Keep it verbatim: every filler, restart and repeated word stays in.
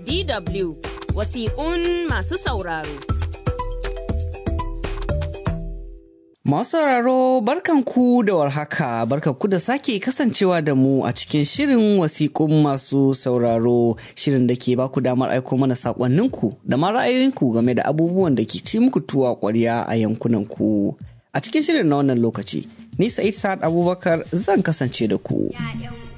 D W wasiƙun masu sauraro. Masu sauraro barkanku da warhaka, barkanku da sake kasancewa da mu a cikin shirin wasiƙun masu sauraro, shirin da ke baku damar aiko mana saƙonninku da ma ra'ayoyinku game da abubuwan da ke ci muku tuwa ƙwarya a yankunanku. A cikin shirin na wannan lokaci, ni Sa'id Sa'ad Abubakar zan kasance da ku.